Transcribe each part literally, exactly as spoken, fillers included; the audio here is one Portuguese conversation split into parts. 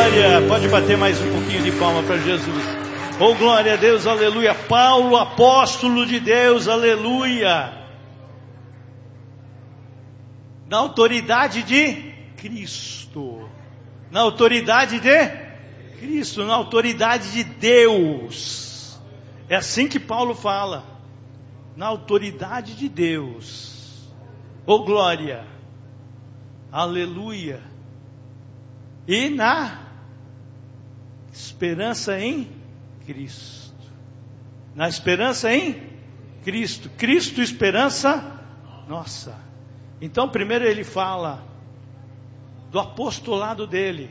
glória. Pode bater mais um pouquinho de palma para Jesus. Oh, glória a Deus, aleluia. Paulo, apóstolo de Deus, aleluia. Na autoridade de Cristo. Na autoridade de Cristo, na autoridade de Deus. É assim que Paulo fala. Na autoridade de Deus. Oh, glória. Aleluia. E na esperança em Cristo. Na esperança em Cristo. Cristo, esperança nossa. Então, primeiro ele fala do apostolado dele.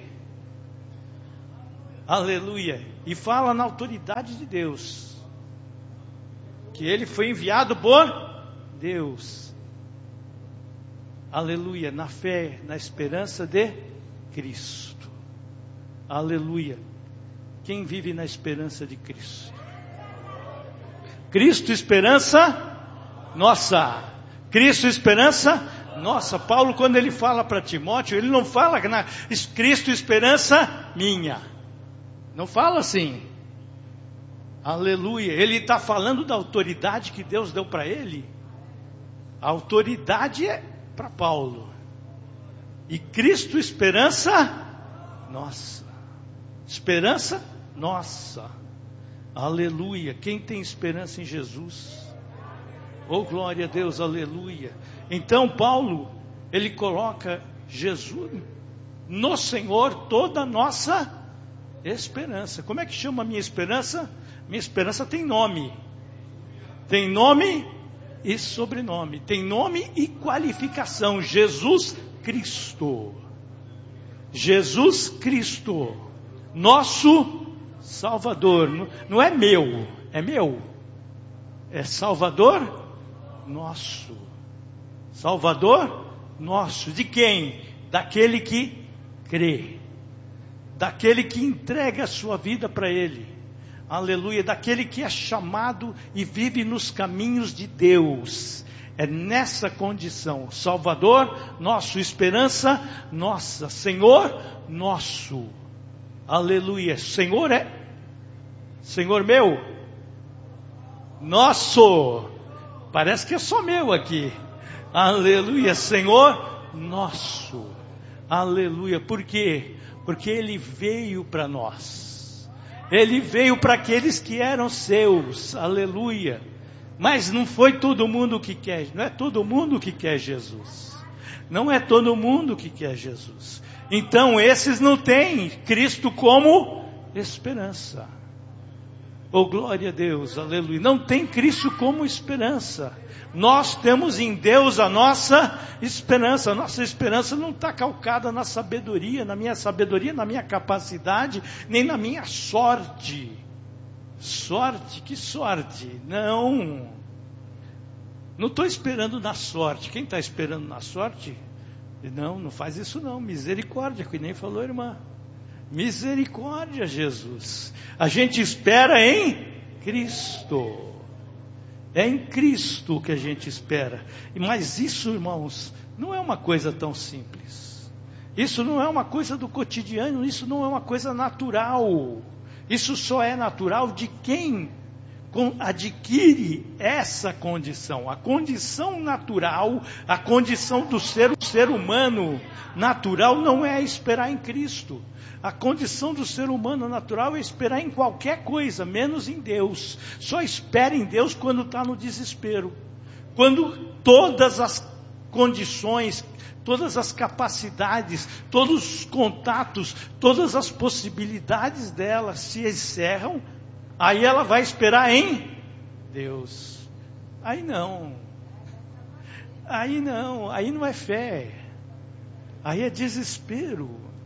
Aleluia. E fala na autoridade de Deus. Que ele foi enviado por Deus. Aleluia. Na fé, na esperança de Cristo. Aleluia. Quem vive na esperança de Cristo? Cristo, esperança nossa. Cristo, esperança nossa. Paulo, quando ele fala para Timóteo, ele não fala na Cristo, esperança minha. Não fala assim. Aleluia. Ele está falando da autoridade que Deus deu para ele. A autoridade é para Paulo. E Cristo, esperança nossa. Esperança nossa. Aleluia. Quem tem esperança em Jesus? Oh, glória a Deus, aleluia. Então Paulo, ele coloca Jesus no Senhor toda a nossa esperança. Como é que chama a minha esperança? Minha esperança tem nome. Tem nome e sobrenome. Tem nome e qualificação. Jesus Cristo. Jesus Cristo. Nosso Salvador. Não é meu, é meu. É Salvador nosso. Salvador nosso. De quem? Daquele que crê. Daquele que entrega a sua vida para Ele. Aleluia. Daquele que é chamado e vive nos caminhos de Deus. É nessa condição. Salvador nosso. Esperança nossa. Senhor nosso. Aleluia. Senhor é Senhor meu. Nosso. Parece que é só meu aqui. Aleluia. Senhor nosso. Aleluia. Por quê? Porque Ele veio para nós. Ele veio para aqueles que eram seus. Aleluia. Mas não foi todo mundo que quer. Não é todo mundo que quer Jesus. Não é todo mundo que quer Jesus. Então esses não têm Cristo como esperança. Oh, glória a Deus, aleluia. Não tem Cristo como esperança. Nós temos em Deus a nossa esperança. A nossa esperança não está calcada na sabedoria, na minha sabedoria, na minha capacidade, nem na minha sorte. Sorte? Que sorte? Não. Não estou esperando na sorte. Quem está esperando na sorte? Não, não faz isso não. Misericórdia, que nem falou a irmã. Misericórdia, Jesus. A gente espera em Cristo. É em Cristo que a gente espera. Mas isso, irmãos, não é uma coisa tão simples. Isso não é uma coisa do cotidiano. Isso não é uma coisa natural. Isso só é natural de quem adquire essa condição. A condição natural, a condição do ser, do ser humano natural não é esperar em Cristo. A condição do ser humano natural é esperar em qualquer coisa, menos em Deus. Só espera em Deus quando está no desespero. Quando todas as condições, todas as capacidades, todos os contatos, todas as possibilidades dela se encerram, aí ela vai esperar em Deus. Aí não. Aí não. Aí não é fé. Aí é desespero.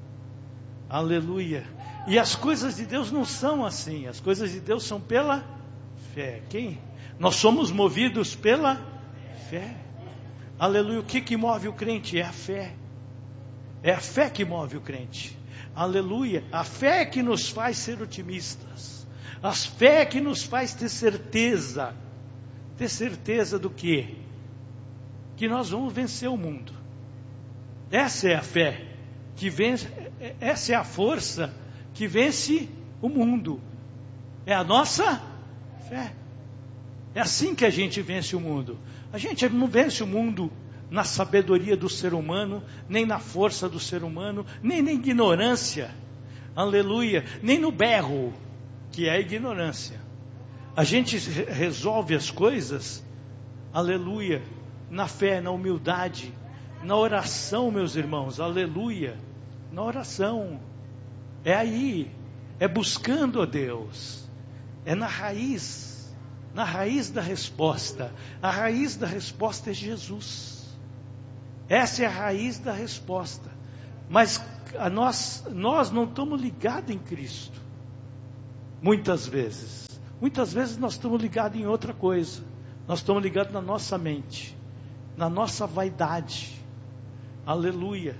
Aleluia. E as coisas de Deus não são assim. As coisas de Deus são pela fé. Quem? Nós somos movidos pela fé. Aleluia. O que que move o crente? É a fé. É a fé que move o crente. Aleluia. A fé que nos faz ser otimistas. A fé que nos faz ter certeza. Ter certeza do quê? Que nós vamos vencer o mundo. Essa é a fé. que vence, essa é a força que vence o mundo. É a nossa fé. É assim que a gente vence o mundo. A gente não vence o mundo na sabedoria do ser humano, nem na força do ser humano, nem na ignorância. Aleluia. Nem no berro, que é a ignorância. A gente resolve as coisas, aleluia, na fé, na humildade, na oração, meus irmãos, aleluia. Na oração. É aí. É buscando a Deus. É na raiz. Na raiz da resposta. A raiz da resposta é Jesus. Essa é a raiz da resposta. Mas a nós, nós não estamos ligados em Cristo. Muitas vezes. Muitas vezes nós estamos ligados em outra coisa. Nós estamos ligados na nossa mente. Na nossa vaidade. Aleluia.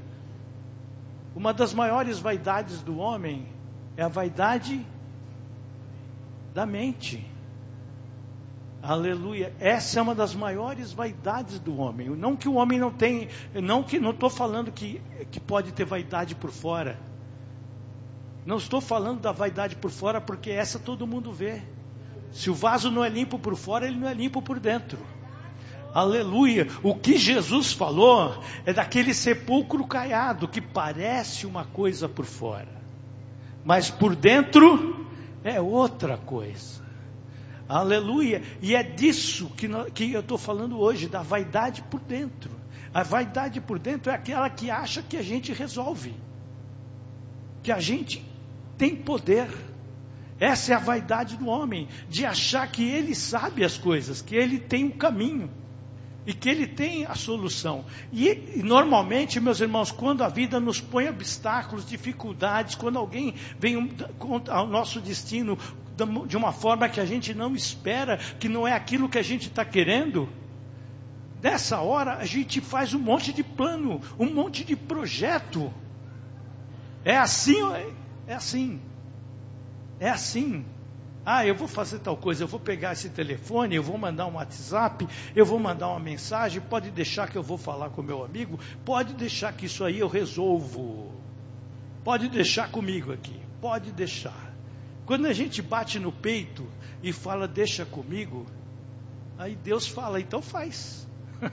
Uma das maiores vaidades do homem é a vaidade da mente. Aleluia. Essa é uma das maiores vaidades do homem. Não que o homem não tenha, não que não estou falando que, que pode ter vaidade por fora. Não estou falando da vaidade por fora, porque essa todo mundo vê. Se o vaso não é limpo por fora, ele não é limpo por dentro. Aleluia. O que Jesus falou é daquele sepulcro caiado, que parece uma coisa por fora, mas por dentro é outra coisa. Aleluia. E é disso que, nós, que eu estou falando hoje, da vaidade por dentro. A vaidade por dentro é aquela que acha que a gente resolve, que a gente tem poder. Essa é a vaidade do homem, de achar que ele sabe as coisas, que ele tem um caminho, e que ele tem a solução. E, e normalmente, meus irmãos, quando a vida nos põe obstáculos, dificuldades, quando alguém vem um, ao nosso destino de uma forma que a gente não espera, que não é aquilo que a gente está querendo, nessa hora a gente faz um monte de plano, um monte de projeto. É assim, é assim, é assim. Ah, eu vou fazer tal coisa, eu vou pegar esse telefone, eu vou mandar um WhatsApp, eu vou mandar uma mensagem, pode deixar que eu vou falar com meu amigo, pode deixar que isso aí eu resolvo, pode deixar comigo aqui, pode deixar. Quando a gente bate no peito e fala, deixa comigo, aí Deus fala, então faz.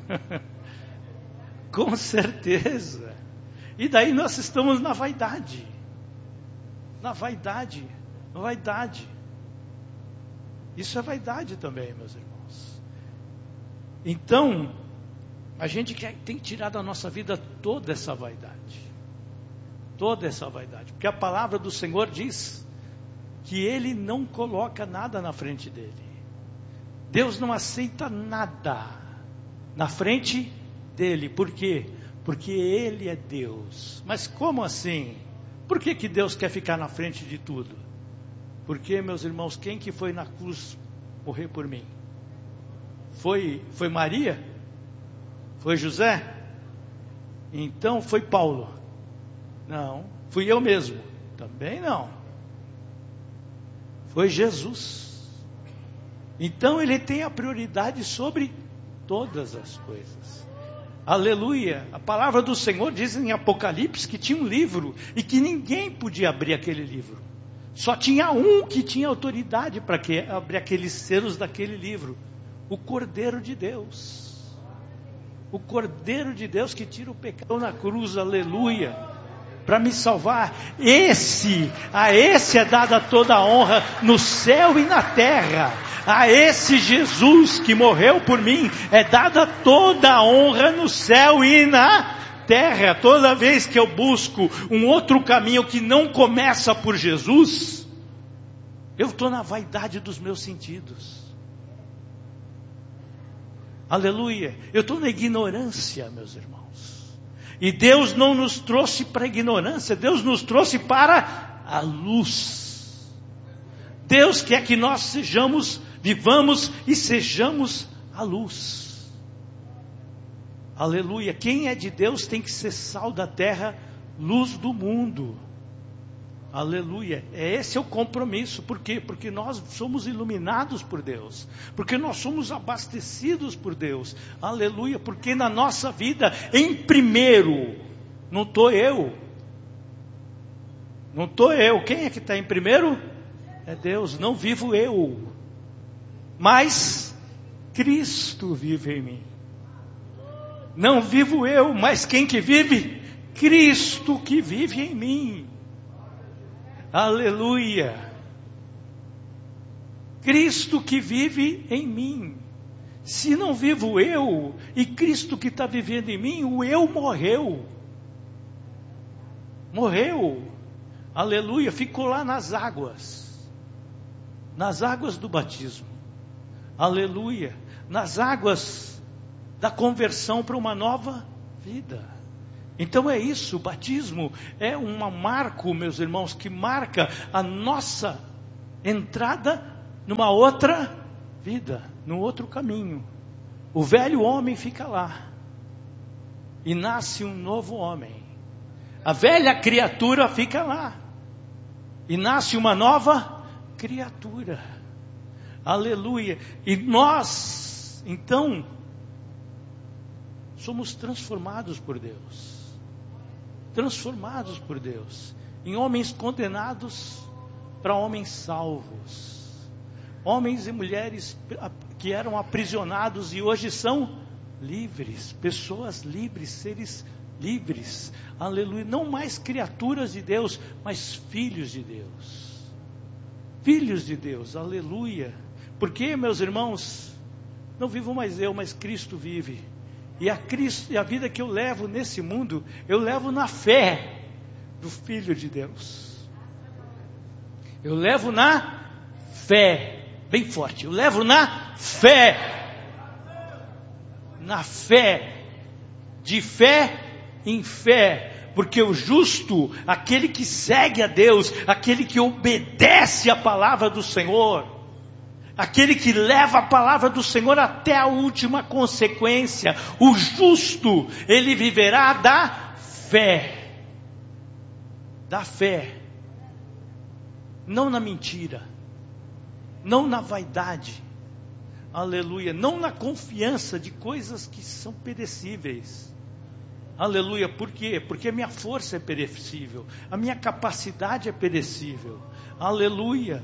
Com certeza. E daí nós estamos na vaidade. Na vaidade. Na vaidade. Isso é vaidade também, meus irmãos. Então, a gente quer, tem que tirar da nossa vida toda essa vaidade. Toda essa vaidade. Porque a palavra do Senhor diz que Ele não coloca nada na frente dele. Deus não aceita nada na frente dele. Por quê? Porque Ele é Deus. Mas como assim? Por que que Deus quer ficar na frente de tudo? Porque, meus irmãos, quem que foi na cruz morrer por mim? Foi, foi Maria? Foi José? Então foi Paulo? Não. Fui eu mesmo? Também não. Foi Jesus. Então ele tem a prioridade sobre todas as coisas. Aleluia. A palavra do Senhor diz em Apocalipse que tinha um livro e que ninguém podia abrir aquele livro. Só tinha um que tinha autoridade para abrir aqueles selos daquele livro. O Cordeiro de Deus. O Cordeiro de Deus que tira o pecado na cruz. Aleluia. Para me salvar. Esse, a esse é dada toda a honra no céu e na terra. A esse Jesus que morreu por mim é dada toda a honra no céu e na terra. Toda vez que eu busco um outro caminho que não começa por Jesus, eu estou na vaidade dos meus sentidos. Aleluia. Eu estou na ignorância, meus irmãos. E Deus não nos trouxe para a ignorância, Deus nos trouxe para a luz. Deus quer que nós sejamos, vivamos e sejamos a luz. Aleluia. Quem é de Deus tem que ser sal da terra, luz do mundo. Aleluia. Esse é o compromisso. Por quê? Porque nós somos iluminados por Deus. Porque nós somos abastecidos por Deus. Aleluia. Porque na nossa vida, em primeiro, não estou eu, Não estou eu. Quem é que está em primeiro? É Deus. Não vivo eu, mas Cristo vive em mim. Não vivo eu, mas quem que vive? Cristo que vive em mim. Aleluia. Cristo que vive em mim. Se não vivo eu, e Cristo que está vivendo em mim, o eu morreu. Morreu. Aleluia. Ficou lá nas águas. Nas águas do batismo. Aleluia. Nas águas da conversão para uma nova vida. Então é isso, o batismo é um marco, meus irmãos, que marca a nossa entrada numa outra vida, num outro caminho. O velho homem fica lá e nasce um novo homem. A velha criatura fica lá e nasce uma nova criatura. Aleluia. E nós, então, somos transformados por Deus. Transformados por Deus. Em homens condenados para homens salvos. Homens e mulheres que eram aprisionados e hoje são livres. Pessoas livres, seres livres. Aleluia. Não mais criaturas de Deus, mas filhos de Deus. Filhos de Deus. Aleluia. Porque, meus irmãos, não vivo mais eu, mas Cristo vive. E a, Cristo, e a vida que eu levo nesse mundo, eu levo na fé do Filho de Deus. Eu levo na fé, bem forte, eu levo na fé. Na fé, de fé em fé. Porque o justo, aquele que segue a Deus, aquele que obedece a palavra do Senhor, aquele que leva a palavra do Senhor até a última consequência, o justo, ele viverá da fé. Da fé. Não na mentira. Não na vaidade. Aleluia. Não na confiança de coisas que são perecíveis. Aleluia. Por quê? Porque a minha força é perecível. A minha capacidade é perecível. Aleluia.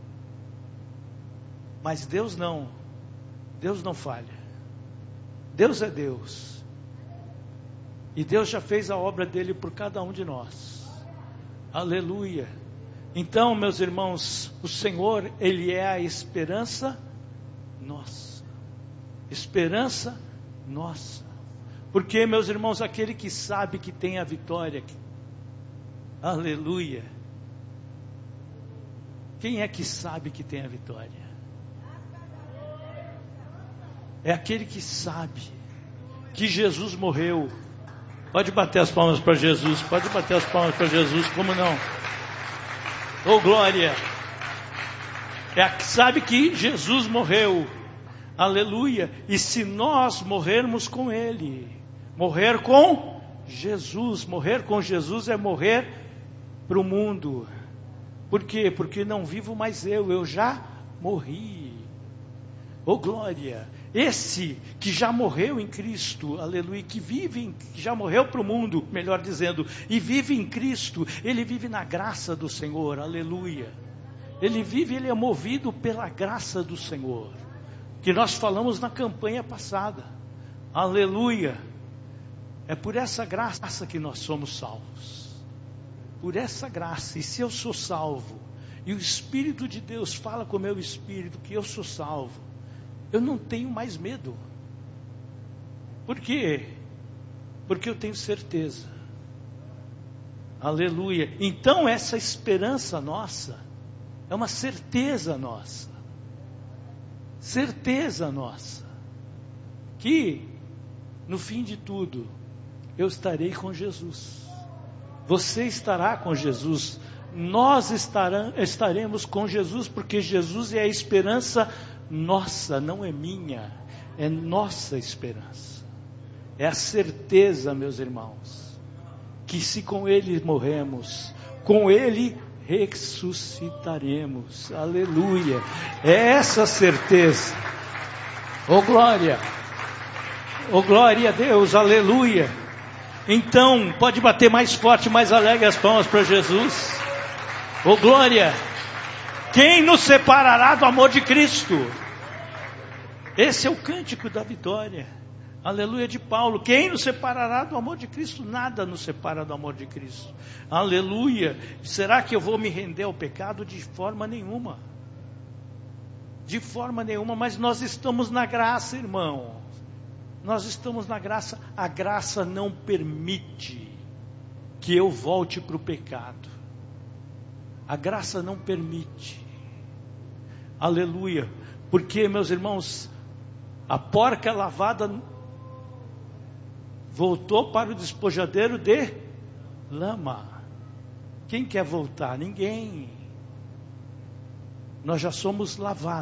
Mas Deus não, Deus não falha. Deus é Deus. E Deus já fez a obra dele por cada um de nós. Aleluia. Então, meus irmãos, o Senhor, Ele é a esperança nossa. Esperança nossa. Porque, meus irmãos, aquele que sabe que tem a vitória, aleluia. Quem é que sabe que tem a vitória? É aquele que sabe que Jesus morreu. Pode bater as palmas para Jesus. Pode bater as palmas para Jesus. Como não? Oh, glória. É a que sabe que Jesus morreu. Aleluia. E se nós morrermos com Ele, morrer com Jesus, morrer com Jesus é morrer para o mundo. Por quê? Porque não vivo mais eu, eu já morri. Oh, glória. Esse que já morreu em Cristo, aleluia, que vive, em, que já morreu para o mundo, melhor dizendo, e vive em Cristo, ele vive na graça do Senhor, aleluia. Ele vive, ele é movido pela graça do Senhor, que nós falamos na campanha passada, aleluia. É por essa graça que nós somos salvos, por essa graça. E se eu sou salvo, e o Espírito de Deus fala com o meu espírito que eu sou salvo, eu não tenho mais medo. Por quê? Porque eu tenho certeza. Aleluia. Então essa esperança nossa é uma certeza nossa. Certeza nossa. Que no fim de tudo eu estarei com Jesus. Você estará com Jesus. Nós estará, estaremos com Jesus, porque Jesus é a esperança nossa, não é minha, é nossa esperança. É a certeza, meus irmãos, que se com Ele morremos, com Ele ressuscitaremos. Aleluia. É essa certeza. Oh, glória. Oh, glória a Deus. Aleluia. Então, pode bater mais forte, mais alegre as palmas para Jesus. Oh glória! Quem nos separará do amor de Cristo? Esse é o cântico da vitória. Aleluia, de Paulo. Quem nos separará do amor de Cristo? Nada nos separa do amor de Cristo. Aleluia. Será que eu vou me render ao pecado? De forma nenhuma. De forma nenhuma, mas nós estamos na graça, irmão. Nós estamos na graça. A graça não permite que eu volte para o pecado. A graça não permite. Aleluia. Porque, meus irmãos, a porca lavada voltou para o despojadeiro de lama. Quem quer voltar? Ninguém. Nós já somos lavados.